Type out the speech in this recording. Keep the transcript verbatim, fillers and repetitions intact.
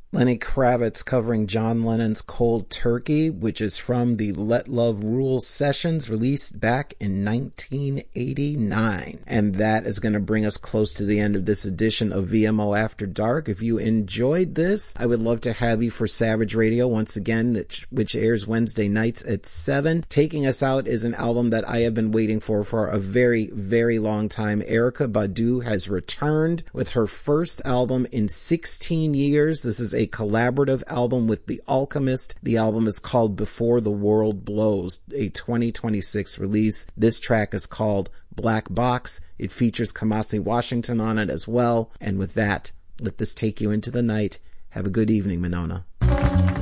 Lenny Kravitz covering John Lennon's Cold Turkey, which is from the Let Love Rule sessions released back in nineteen eighty-nine. And that is going to bring us close to the end of this edition of V M O After Dark. If you enjoyed this, I would love to have you for Savage Radio once again, which airs Wednesday nights at seven. Taking us out is an album that I have been waiting for for a very, very long time. Erykah Badu has returned with her first album in sixteen years. This is a collaborative album with The Alchemist. The album is called Before the World Blows, a twenty twenty-six release. This track is called Black Box. It features Kamasi Washington on it as well. And with that, let this take you into the night. Have a good evening, Monona.